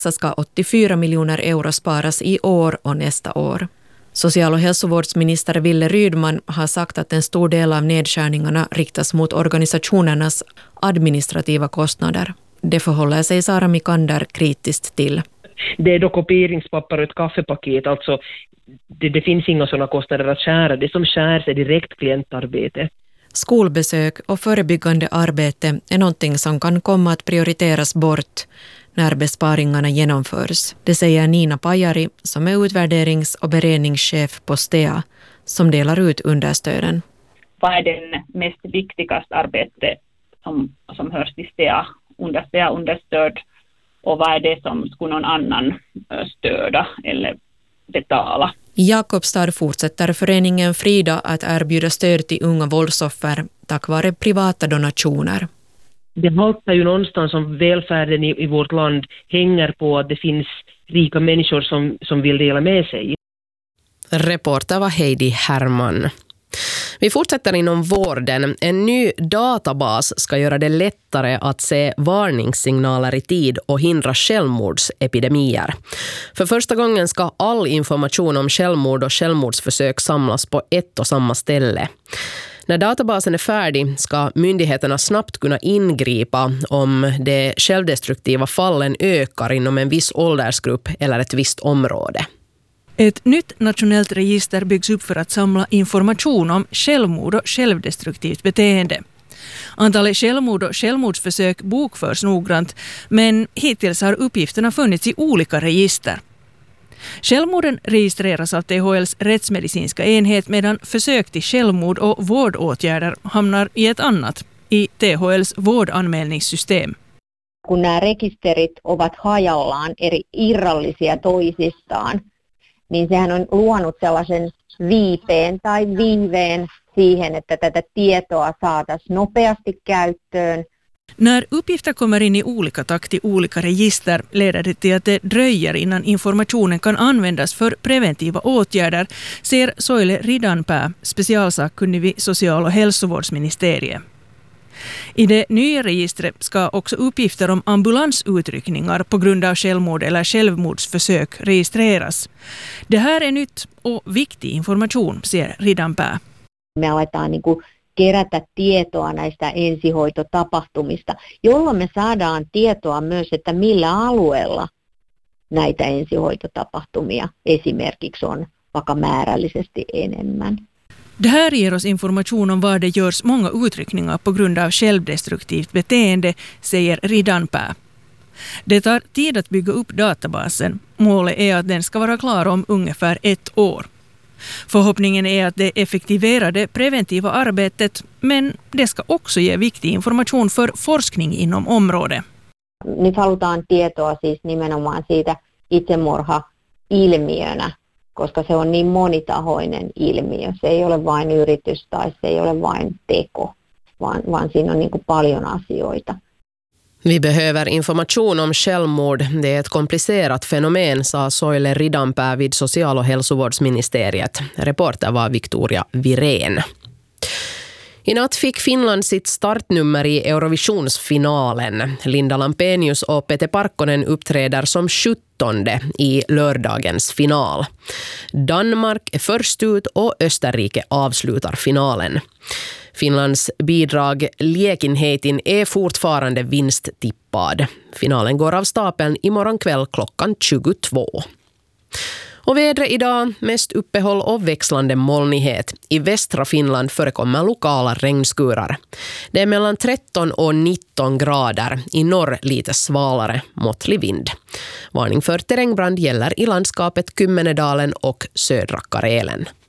Så ska 84 miljoner euro sparas i år och nästa år. Social- och hälsovårdsminister Wille Rydman har sagt att en stor del av nedskärningarna riktas mot organisationernas administrativa kostnader. Det förhåller sig Sara Mikander kritiskt till. Det är då kopieringspapper och ett kaffepaket, alltså det finns inga sådana kostnader att skära. Det som skärs är direkt klientarbete. Skolbesök och förebyggande arbete är någonting som kan komma att prioriteras bort när besparingarna genomförs. Det säger Nina Pajari som är utvärderings- och beredningschef på STEA som delar ut understöden. Vad är den mest viktigaste arbete som hörs till STEA understöd och vad är det som skulle någon annan stöda eller betala? I Jakobstad fortsätter föreningen Frida att erbjuda stöd till unga våldsoffer tack vare privata donationer. Det haltar ju någonstans som välfärden i vårt land hänger på att det finns rika människor som vill dela med sig. Reporter var Heidi Herman. Vi fortsätter inom vården. En ny databas ska göra det lättare att se varningssignaler i tid och hindra självmordsepidemier. För första gången ska all information om självmord och självmordsförsök samlas på ett och samma ställe. När databasen är färdig ska myndigheterna snabbt kunna ingripa om de självdestruktiva fallen ökar inom en viss åldersgrupp eller ett visst område. Ett nytt nationellt register byggs upp för att samla information om självmord och självdestruktivt beteende. Antalet självmord och självmordsförsök bokförs noggrant, men hittills har uppgifterna funnits i olika register. Självmorden registreras av THLs rättsmedicinska enhet medan försök till självmord och vårdåtgärder hamnar i ett annat, i THLs vårdanmälningssystem. Kun nämä rekisterit ovat hajallaan eri irrallisia toisistaan, niin sehän on luonut sellaisen viipeen tai viiveen siihen, että tätä tietoa saataisiin nopeasti käyttöön. När uppgifter kommer in i olika takt i olika register leder det till att det dröjer innan informationen kan användas för preventiva åtgärder, ser Soile Ridanpää, specialsakkunnig vid social- och hälsovårdsministeriet. I det nya registret ska också uppgifter om ambulansutryckningar på grund av självmord eller självmordsförsök registreras. Det här är nytt och viktig information, säger Ridanpää. Me aletaan kerätä tietoa näistä ensihoitotapahtumista, jolloin me saadaan tietoa myös, että millä alueella näitä ensihoitotapahtumia esimerkiksi on vaikka määrällisesti enemmän. Det här ger oss information om var det görs många utryckningar på grund av självdestruktivt beteende, säger Ridanpää. Det tar tid att bygga upp databasen. Målet är att den ska vara klar om ungefär 1 år. Förhoppningen är att det effektiverar det preventiva arbetet, men det ska också ge viktig information för forskning inom området. Nyt halutaan tietoa siis nimenomaan siitä itsemurha-ilmiönä, koska se on niin monitahoinen ilmiö. Se ei ole vain yritys tai se ei ole vain teko, vaan siinä on niin kuin paljon asioita. Vi behöver information om självmord. Det är ett komplicerat fenomen, sa Soile Ridanpää vid social- och hälsovårdsministeriet. Reporter var Victoria Virén. I natt fick Finland sitt startnummer i Eurovisionsfinalen. Linda Lampenius och Pete Parkkonen uppträder som 17:e i lördagens final. Danmark är först ut och Österrike avslutar finalen. Finlands bidrag Liekinheitin är fortfarande vinsttippad. Finalen går av stapeln imorgon kväll klockan 22. Och vädret idag, mest uppehåll och växlande molnighet. I västra Finland förekommer lokala regnskurar. Det är mellan 13 och 19 grader. I norr lite svalare, måttlig vind. Varning för terrängbrand gäller i landskapet Kymmenedalen och södra Karelen.